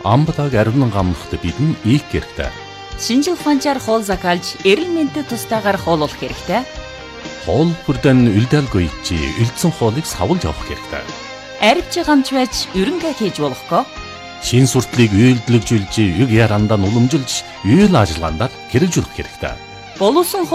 Амбатаг ариунан гамнахад бидний ийх хэрэгтэй. Шинжил ухаанчаар хоол закалж, эрэл мэндэд тустайгаар хооллох хэрэгтэй. Хоол бүрдэн үлдээлгүй чи үлдсэн хоолыг савлж авах хэрэгтэй. Арвч гамч байж ерөнхий хийж болохгүй. Шин суртлыг үйлдэлжүүлж, юг ярандаа уламжилж, үйл ажиллагаанд хэрэгжүүлэх хэрэгтэй. Боловсон